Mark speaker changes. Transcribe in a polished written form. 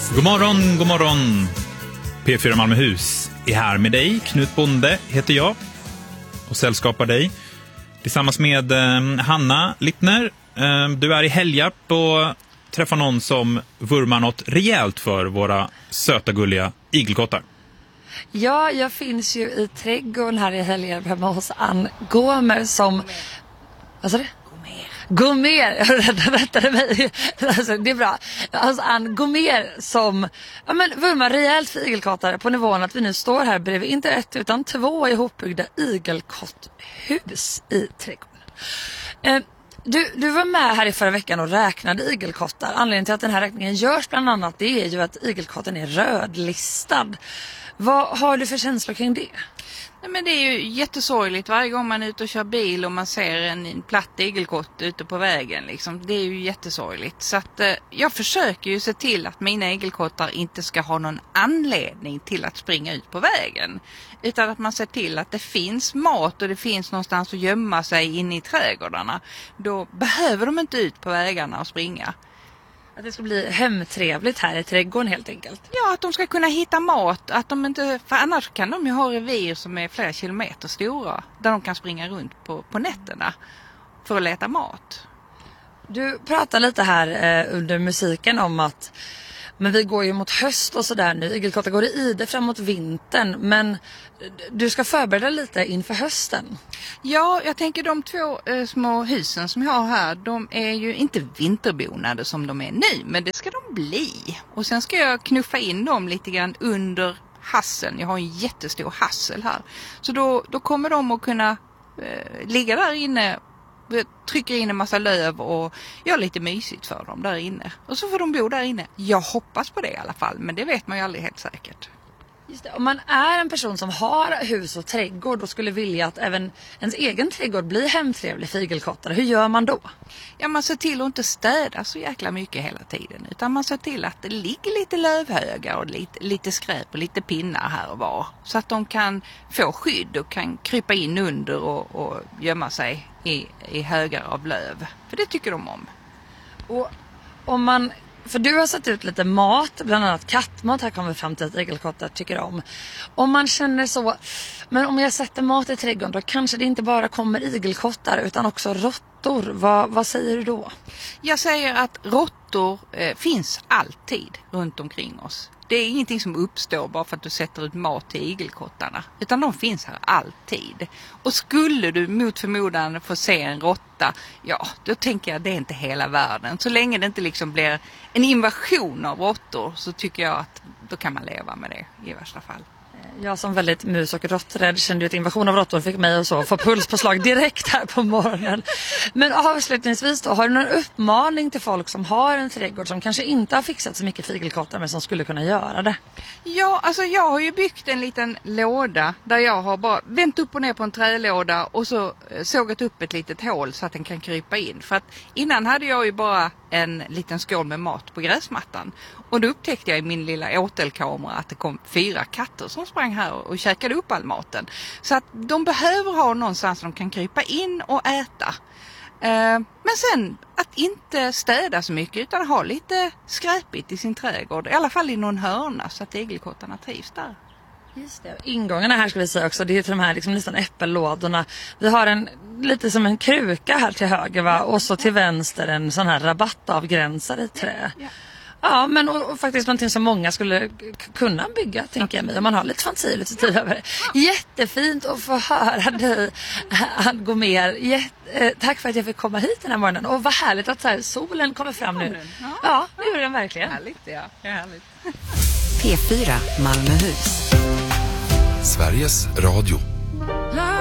Speaker 1: God morgon, god morgon. P4 Malmöhus är här med dig. Knut Bonde heter jag och sällskapar dig tillsammans med Hanna Littner. Du är i Helgarp och träffar någon som vurmar något rejält för våra söta gulliga igelkottar.
Speaker 2: Ja, jag finns ju i trädgården här i Helgarp hemma hos Ann Gomer som... Vad sa du? Gomer, jag rättade mig. Alltså, det är bra. Alltså Ann Gomer som vurmar rejält för igelkottar på nivån att vi nu står här bredvid inte ett utan 2 ihopbyggda igelkotthus i trädgården. Du var med här i förra veckan och räknade igelkottar. Anledningen till att den här räkningen görs bland annat det är ju att igelkotten är rödlistad. Vad har du för känslor kring det?
Speaker 3: Nej, men det är ju jättesorgligt varje gång man är ute och kör bil och man ser en platt igelkott ute på vägen. Liksom. Det är ju jättesorgligt. Så att, jag försöker ju se till att mina igelkottar inte ska ha någon anledning till att springa ut på vägen. Utan att man ser till att det finns mat och det finns någonstans att gömma sig inne i trädgårdarna. Då behöver de inte ut på vägarna och springa.
Speaker 2: Att det ska bli hemtrevligt här i trädgården helt enkelt.
Speaker 3: Ja, att de ska kunna hitta mat. Att de inte, för annars kan de ju ha revir som är flera kilometer stora. Där de kan springa runt på nätterna för att leta mat.
Speaker 2: Du pratar lite här under musiken om att men vi går ju mot höst och sådär nu. Igelkottar går i ide framåt vintern. Men du ska förbereda lite inför hösten.
Speaker 3: Ja, jag tänker de 2 små husen som jag har här. De är ju inte vinterbonade som de är nu. Men det ska de bli. Och sen ska jag knuffa in dem lite grann under hasseln. Jag har en jättestor hassel här. Så då kommer de att kunna ligga där inne. Trycker in en massa löv och gör lite mysigt för dem där inne. Och så får de bo där inne. Jag hoppas på det i alla fall, men det vet man ju aldrig helt säkert.
Speaker 2: Just det. Om man är en person som har hus och trädgård och skulle vilja att även ens egen trädgård blir hemtrevlig för igelkottar, hur gör man då?
Speaker 3: Ja, man ser till att inte städa så jäkla mycket hela tiden. Utan man ser till att det ligger lite lövhögar och lite skräp och lite pinnar här och var. Så att de kan få skydd och kan krypa in under och gömma sig i högar av löv. För det tycker de om.
Speaker 2: Och om man... För du har satt ut lite mat, bland annat kattmat här kommer fram till att igelkottar tycker om. Om man känner så, men om jag sätter mat i trädgården då kanske det inte bara kommer igelkottar utan också råttor. Vad säger du då?
Speaker 3: Jag säger att råttor finns alltid runt omkring oss. Det är ingenting som uppstår bara för att du sätter ut mat till igelkottarna. Utan de finns här alltid. Och skulle du mot förmodan få se en råtta, ja, då tänker jag att det är inte hela världen. Så länge det inte liksom blir en invasion av råttor så tycker jag att då kan man leva med det i värsta fall.
Speaker 2: Jag som väldigt mus- och råtträdd kände ju att invasion av råttor fick mig att få pulspåslag direkt här på morgonen. Men avslutningsvis då, har du någon uppmaning till folk som har en trädgård som kanske inte har fixat så mycket för igelkottar men som skulle kunna göra det?
Speaker 3: Ja, alltså jag har ju byggt en liten låda där jag har bara vänt upp och ner på en trälåda och så sågat upp ett litet hål så att den kan krypa in. För att innan hade jag ju bara en liten skål med mat på gräsmattan. Och då upptäckte jag i min lilla åtelkamera att det kom 4 katter som sprang här och käkade upp all maten. Så att de behöver ha någonstans de kan krypa in och äta. Men sen att inte städa så mycket utan ha lite skräpigt i sin trädgård. I alla fall i någon hörna så att igelkottarna trivs där.
Speaker 2: Just det. Ingångarna här ska vi säga också, det är till de här liksom nästan äppellådorna. Vi har en lite som en kruka här till höger va? Och så till vänster en sån här rabattavgränsare i trä. Ja, men och faktiskt någonting som många skulle kunna bygga, tänker jag mig. Om man har lite fantasi, lite tid över det. Jättefint att få höra dig, Ann Gomer. Tack för att jag fick komma hit den här morgonen. Och vad härligt att så här, solen kommer fram nu. Ja, det gjorde den verkligen.
Speaker 3: Härligt, ja. Härligt.
Speaker 4: P4 Malmöhus.
Speaker 5: Sveriges Radio.